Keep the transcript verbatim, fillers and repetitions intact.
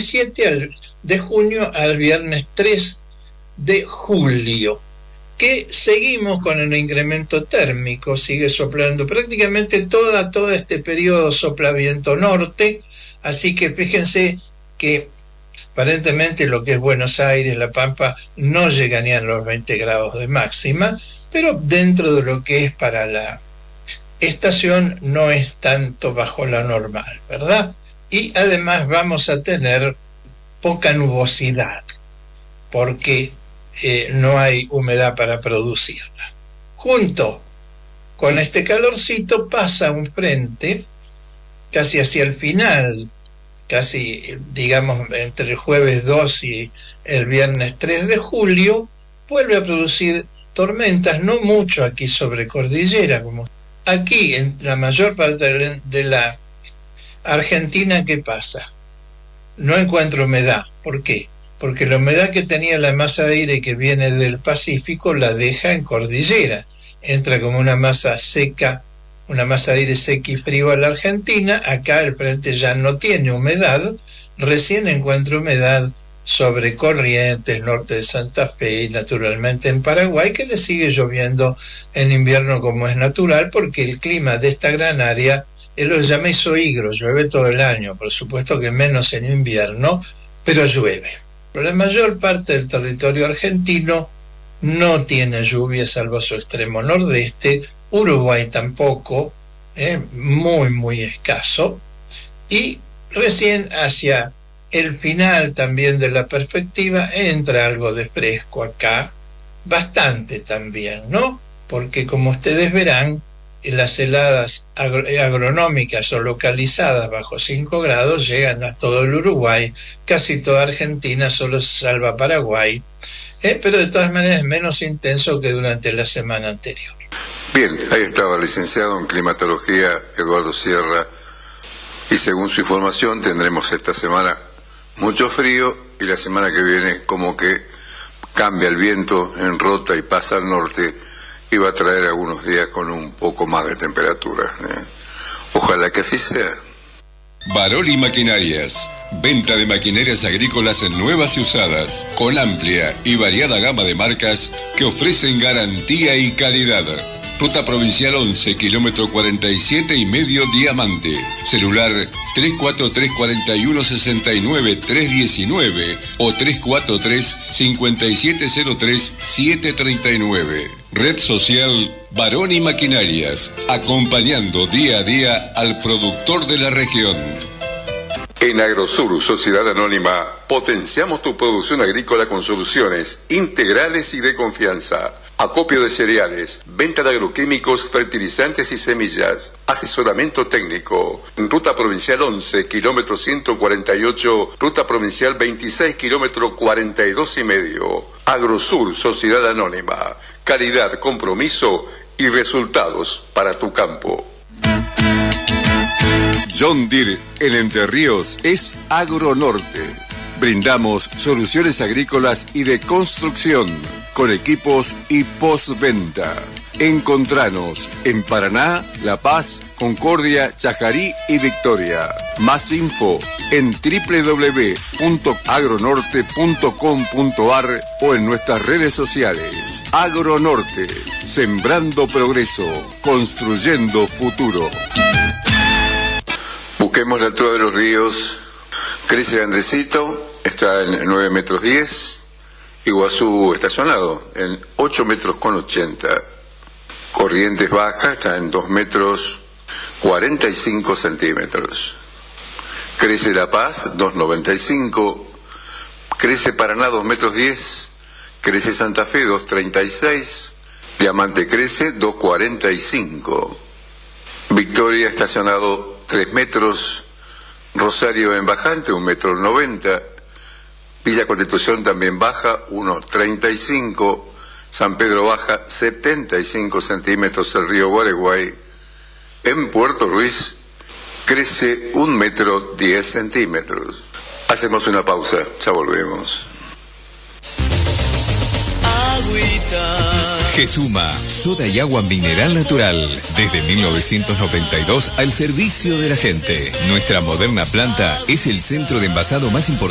diecisiete al, de junio al viernes tres de julio, que seguimos con el incremento térmico, sigue soplando prácticamente toda, todo este periodo sopla viento norte, así que fíjense que aparentemente lo que es Buenos Aires, La Pampa, no llegarían a los veinte grados de máxima, pero dentro de lo que es para la estación no es tanto bajo la normal, ¿verdad? Y además vamos a tener poca nubosidad, porque eh, no hay humedad para producirla. Junto con este calorcito pasa un frente, casi hacia el final, casi digamos entre el jueves dos y el viernes tres de julio, vuelve a producir tormentas, no mucho aquí sobre cordillera, como aquí en la mayor parte de la Argentina. ¿Qué pasa? No encuentro humedad. ¿Por qué? Porque la humedad que tenía la masa de aire que viene del Pacífico la deja en cordillera, entra como una masa seca, una masa de aire seca y frío a la Argentina. Acá el frente ya no tiene humedad, recién encuentro humedad sobre Corrientes, norte de Santa Fe y naturalmente en Paraguay, que le sigue lloviendo en invierno como es natural, porque el clima de esta gran área es lo que se llama isohigro, llueve todo el año, por supuesto que menos en invierno, pero llueve. Pero la mayor parte del territorio argentino no tiene lluvia salvo su extremo nordeste, Uruguay tampoco, eh, muy muy escaso, y recién hacia el final también de la perspectiva entra algo de fresco acá, bastante también, ¿no? Porque como ustedes verán, las heladas agro agronómicas o localizadas bajo cinco grados llegan a todo el Uruguay, casi toda Argentina, solo se salva Paraguay, eh, pero de todas maneras es menos intenso que durante la semana anterior. Bien, ahí estaba el licenciado en climatología Eduardo Sierra, y según su información tendremos esta semana mucho frío y la semana que viene como que cambia el viento en rota y pasa al norte y va a traer algunos días con un poco más de temperatura. ¿eh? Ojalá que así sea. Baroli Maquinarias, venta de maquinarias agrícolas nuevas y usadas, con amplia y variada gama de marcas que ofrecen garantía y calidad. Ruta Provincial once, kilómetro cuarenta y siete y medio Diamante. Celular tres cuatro tres, cuatro uno, seis nueve, tres uno nueve o tres cuatro tres, cinco siete cero tres, siete tres nueve. Red social Baroni Maquinarias, acompañando día a día al productor de la región. En Agrosur, Sociedad Anónima, potenciamos tu producción agrícola con soluciones integrales y de confianza. Acopio de cereales, venta de agroquímicos, fertilizantes y semillas, asesoramiento técnico. Ruta Provincial once, kilómetro ciento cuarenta y ocho, Ruta Provincial veintiséis, kilómetro cuarenta y dos y medio. Agrosur, Sociedad Anónima. Calidad, compromiso y resultados para tu campo. John Deere en Entre Ríos es Agronorte. Brindamos soluciones agrícolas y de construcción con equipos y postventa. Encontranos en Paraná, La Paz, Concordia, Chajarí y Victoria. Más info en doble u doble u doble u punto agronorte punto com punto ar o en nuestras redes sociales. Agronorte, sembrando progreso, construyendo futuro. Busquemos la altura de los ríos. Crece Andresito, está en nueve metros diez. Iguazú estacionado en ocho metros con ochenta. Corrientes Baja está en dos metros cuarenta y cinco centímetros. Crece La Paz, dos noventa y cinco. Crece Paraná, dos metros diez. Crece Santa Fe, dos treinta y seis. Diamante crece, dos cuarenta y cinco. Victoria estacionado tres metros. Rosario en bajante, un metro noventa. Villa Constitución también baja, uno treinta y cinco. San Pedro baja, setenta y cinco centímetros el río Gualeguay. En Puerto Ruiz crece un metro diez centímetros. Hacemos una pausa, ya volvemos. Gesuma, soda y agua mineral natural. Desde mil novecientos noventa y dos al servicio de la gente. Nuestra moderna planta es el centro de envasado más importante